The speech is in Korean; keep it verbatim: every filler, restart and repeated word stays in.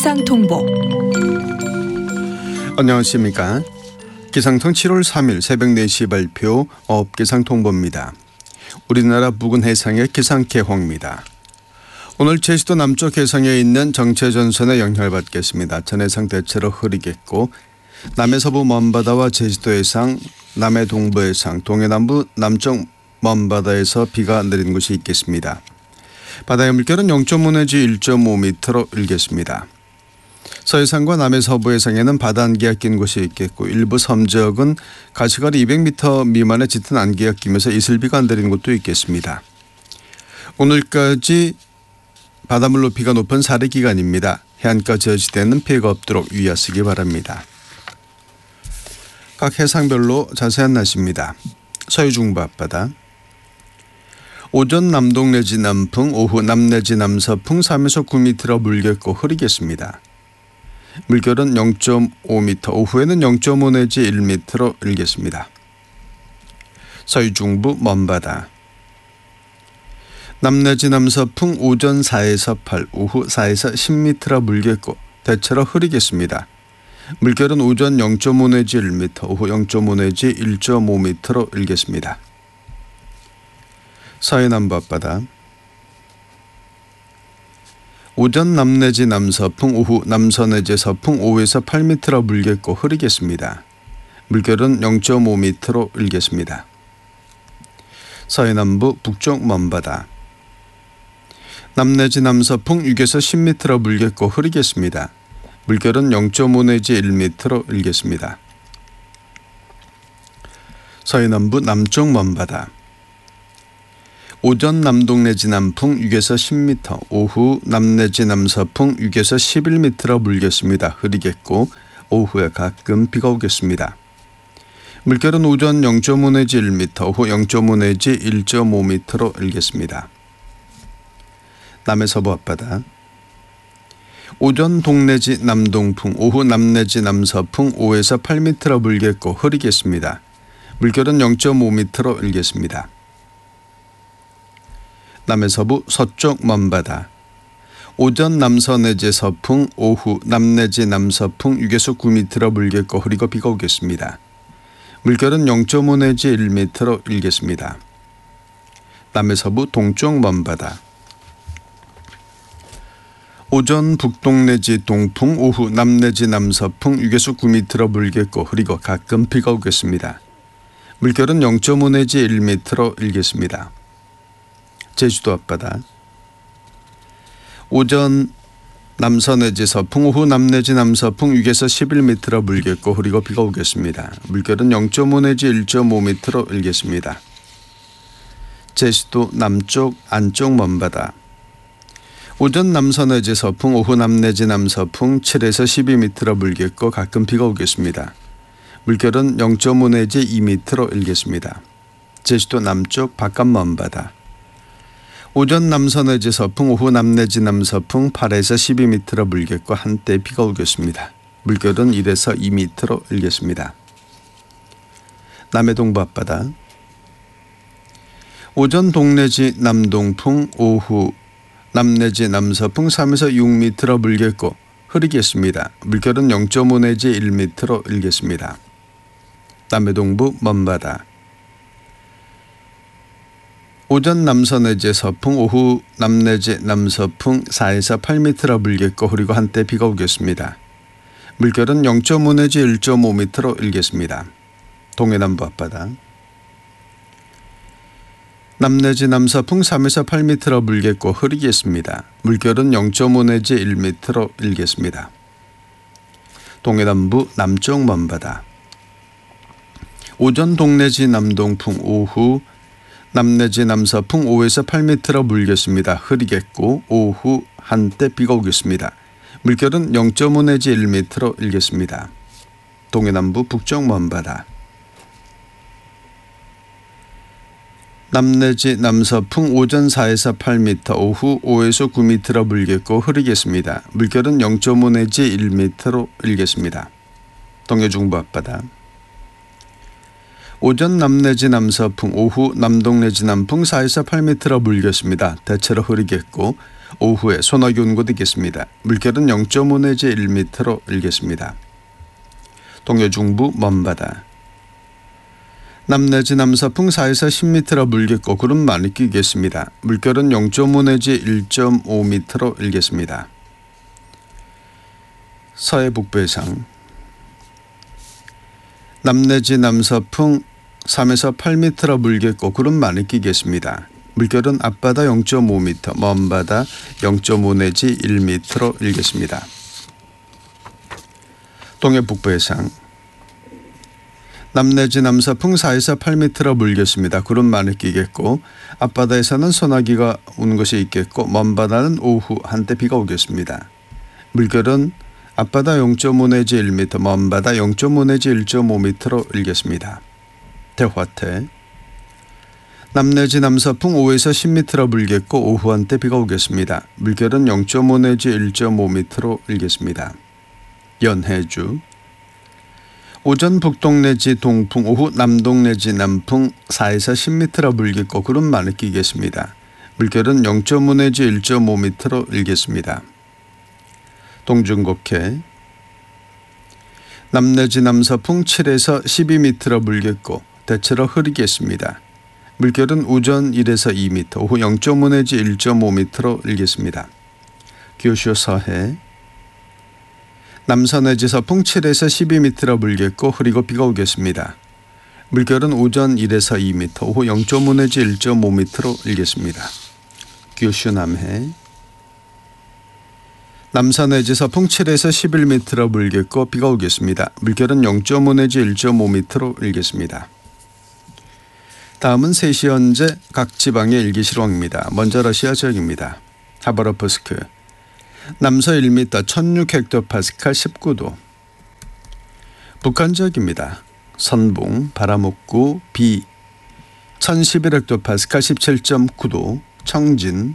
기상통보. 안녕하십니까. 기상청 칠월 삼일 새벽 네 시 발표 어업기상통보입니다. 우리나라 부근 해상의 기상계획입니다. 오늘 제주도 남쪽 해상에 있는 정체전선에 영향을 받겠습니다. 전해상 대체로 흐리겠고 남해 서부 먼바다와 제주도 해상, 남해 동부 해상, 동해남부 남쪽 먼바다에서 비가 내리는 곳이 있겠습니다. 바다의 물결은 영 점 오 내지 일 점 오 미터로 일겠습니다. 서해상과 남해 서부 해상에는 바다 안개가 낀 곳이 있겠고 일부 섬 지역은 가시거리 이백 미터 미만의 짙은 안개가 끼면서 이슬비가 내리는 곳도 있겠습니다. 오늘까지 바닷물 높이가 높은 사례 기간입니다. 해안가 저지대는 피해가 없도록 유의하시기 바랍니다. 각 해상별로 자세한 날씨입니다. 서해중부 앞바다 오전 남동 내지 남풍, 오후 남 내지 남서풍 삼에서 구 미터로 물겠고 흐리겠습니다. 물결은 영 점 오 미터, 오후에는 영 점 오 내지 일 미터로 일겠습니다. 서해중부 먼바다 남 내지 남서풍 오전 사에서 팔, 오후 사에서 십 미터로 물겠고 대체로 흐리겠습니다. 물결은 오전 영 점 오 내지 일 미터, 오후 영 점 오 내지 일 점 오 미터로 일겠습니다. 서해남부 앞바다 오전 남 내지 남서풍, 오후 남서 내지 서풍 오에서 팔 미터로 물겠고 흐리겠습니다. 물결은 영 점 오 미터로 일겠습니다. 서해남부 북쪽 먼바다 남 내지 남서풍 육에서 십 미터로 물겠고 흐리겠습니다. 물결은 영 점 오 내지 일 미터로 일겠습니다. 서해남부 남쪽 먼바다 오전 남동 내지 남풍 육에서 십 미터, 오후 남 내지 남서풍 육에서 십일 미터로 물겠습니다. 흐리겠고 오후에 가끔 비가 오겠습니다. 물결은 오전 영 점 오 내지 일 미터, 오후 영 점 오 내지 일 점 오 미터로 일겠습니다. 남해 서부 앞바다 오전 동 내지 남동풍, 오후 남 내지 남서풍 오에서 팔 미터로 물겠고 흐리겠습니다. 물결은 영 점 오 미터로 일겠습니다. 남해 서부 서쪽 먼바다 오전 남서 내지 서풍, 오후 남 내지 남서풍 육에서 구 미터로 물겠고 흐리고 비가 오겠습니다. 물결은 영 점 오 내지 일 미터로 일겠습니다. 남해 서부 동쪽 먼바다 오전 북동 내지 동풍, 오후 남 내지 남서풍 육에서 구 미터로 물겠고 흐리고 가끔 비가 오겠습니다. 물결은 영 점 오 내지 일 미터로 일겠습니다. 제주도 앞바다 오전 남서 내지 서풍, 오후 남 내지 남서풍 육에서 십일 미터로 물겠고 흐리고 비가 오겠습니다. 물결은 영 점 오 내지 일 점 오 미터로 일겠습니다. 제주도 남쪽 안쪽 먼바다 오전 남서 내지 서풍, 오후 남 내지 남서풍 칠에서 십이 미터로 물겠고 가끔 비가 오겠습니다. 물결은 영 점 오 내지 이 미터로 일겠습니다. 제주도 남쪽 바깥 먼바다 오전 남서 내지 서풍, 오후 남 내지 남서풍 팔에서 십이 미터로 물겠고 한때 비가 오겠습니다. 물결은 일에서 이 미터로 일겠습니다. 남해 동부 앞바다 오전 동 내지 남동풍, 오후 남 내지 남서풍 삼에서 육 미터로 물겠고 흐리겠습니다. 물결은 영 점 오 내지 일 미터로 일겠습니다. 남해 동부 먼바다 오전 남서 내지 서풍, 오후 남 내지 남서풍 사에서 팔 미터로 물겠고 흐리고 한때 비가 오겠습니다. 물결은 영 점 오 내지 일 점 오 미터로 일겠습니다. 동해남부 앞바다 남 내지 남서풍 삼에서 팔 미터로 물겠고 흐리겠습니다. 물결은 영 점 오 내지 일 미터로 일겠습니다. 동해남부 남쪽 먼바다 오전 동 내지 남동풍, 오후 남 내지 남서풍 오에서 팔 미터로 물겠습니다. 흐리겠고 오후 한때 비가 오겠습니다. 물결은 영 점 오 내지 일 미터로 일겠습니다. 동해남부 북쪽 먼바다 남 내지 남서풍 오전 사에서 팔 미터, 오후 오에서 구 미터로 물겠고 흐리겠습니다. 물결은 영 점 오 내지 일 미터로 일겠습니다. 동해중부 앞바다 오전 남 내지 남서풍, 오후 남동 내지 남풍 사에서 팔 미터로 물겠습니다. 대체로 흐리겠고 오후에 소나기 온 곳 있겠습니다. 물결은 영 점 오 내지 일 미터로 일겠습니다. 동해 중부 먼바다. 남 내지 남서풍 사에서 십 미터로 불겠고 구름 많이 끼겠습니다. 물결은 영 점 오 내지 일 점 오 미터로 일겠습니다. 서해 북부 해상. 남 내지 남서풍 삼에서 팔 미터로 불겠고 구름 많이 끼겠습니다. 물결은 앞바다 영 점 오 미터, 먼바다 영 점 오 내지 일 미터로 일겠습니다. 동해 북부 해상. 남 내지 남서풍 사에서 팔 미터로 불겠습니다. 구름 많이 끼겠고 앞바다에서는 소나기가 오는 것이 있겠고 먼바다는 오후 한때 비가 오겠습니다. 물결은 앞바다 영 점 오 내지 일 미터, 먼바다 영 점 오 내지 일 점 오 미터로 일겠습니다. 대화태. 남 내지 남서풍 오에서 십 미터로 불겠고 오후 한때 비가 오겠습니다. 물결은 영 점 오 내지 일 점 오 미터로 일겠습니다. 연해주. 오전 북동 내지 동풍, 오후 남동 내지 남풍 사에서 십 미터로 불겠고 구름 많이 끼겠습니다. 물결은 영 점 오 내지 일 점 오 미터로 일겠습니다. 동중곡해. 남 내지 남서풍 칠에서 십이 미터로 불겠고 대체로 흐리겠습니다. 물결은 오전 일에서 이 미터, 오후 영 점 오 내지 일 점 오 미터로 일겠습니다. 규슈 서해. 남서 내지 서풍 칠에서 십이 미터로 불겠고 흐리고 비가 오겠습니다. 물결은 오전 일에서 이 미터, 오후 영 점 오 내지 일 점 오 미터로 일겠습니다. 규슈 남해. 남서 내지 서풍 칠에서 십일 미터로 불겠고 비가 오겠습니다. 물결은 영 점 오 내지 일 점 오 미터로 일겠습니다. 다음은 세 시 현재 각 지방의 일기실황입니다. 먼저 러시아 지역입니다. 하바롭스크. 남서 일 미터 천육 헥토파스칼 십구 도. 북한 지역입니다. 선봉, 바라목구, 비 천십일 헥토파스칼 십칠 점 구 도. 청진,